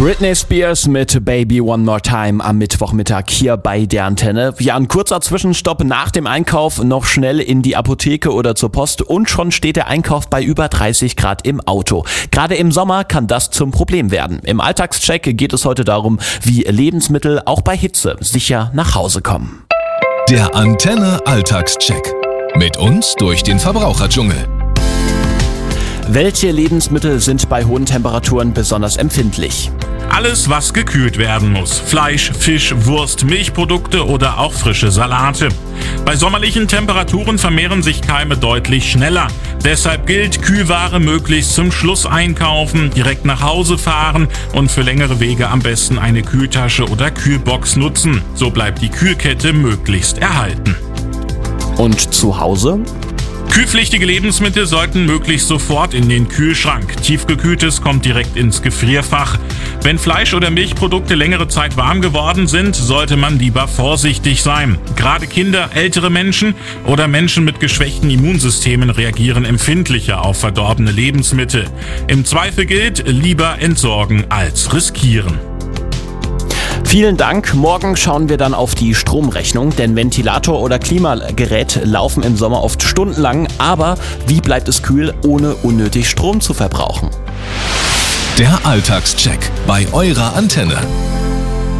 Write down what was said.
Britney Spears mit Baby One More Time am Mittwochmittag hier bei der Antenne. Ja, ein kurzer Zwischenstopp nach dem Einkauf, noch schnell in die Apotheke oder zur Post und schon steht der Einkauf bei über 30 Grad im Auto. Gerade im Sommer kann das zum Problem werden. Im Alltagscheck geht es heute darum, wie Lebensmittel auch bei Hitze sicher nach Hause kommen. Der Antenne Alltagscheck. Mit uns durch den Verbraucherdschungel. Welche Lebensmittel sind bei hohen Temperaturen besonders empfindlich? Alles, was gekühlt werden muss. Fleisch, Fisch, Wurst, Milchprodukte oder auch frische Salate. Bei sommerlichen Temperaturen vermehren sich Keime deutlich schneller. Deshalb gilt, Kühlware möglichst zum Schluss einkaufen, direkt nach Hause fahren und für längere Wege am besten eine Kühltasche oder Kühlbox nutzen. So bleibt die Kühlkette möglichst erhalten. Und zu Hause? Kühlpflichtige Lebensmittel sollten möglichst sofort in den Kühlschrank. Tiefgekühltes kommt direkt ins Gefrierfach. Wenn Fleisch- oder Milchprodukte längere Zeit warm geworden sind, sollte man lieber vorsichtig sein. Gerade Kinder, ältere Menschen oder Menschen mit geschwächten Immunsystemen reagieren empfindlicher auf verdorbene Lebensmittel. Im Zweifel gilt, lieber entsorgen als riskieren. Vielen Dank. Morgen schauen wir dann auf die Stromrechnung, denn Ventilator oder Klimagerät laufen im Sommer oft stundenlang. Aber wie bleibt es kühl, ohne unnötig Strom zu verbrauchen? Der Alltagscheck bei eurer Antenne.